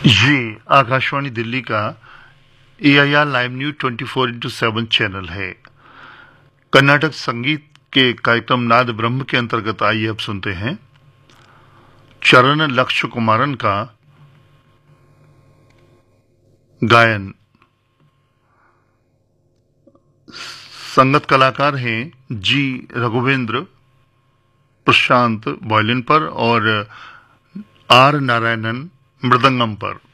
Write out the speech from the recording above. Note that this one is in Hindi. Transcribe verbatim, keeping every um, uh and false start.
ये आकाशवाणी दिल्ली का ए I R live news twenty four into seven channel है। कर्नाटक संगीत के कार्यक्रम नाद ब्रह्म के अंतर्गत आइए अब सुनते हैं चरण लक्ष्य कुमारन का गायन। संगत कलाकार हैं जी रघुवेंद्र प्रशांत वायलिन पर और आर नारायणन मृदंगम पर।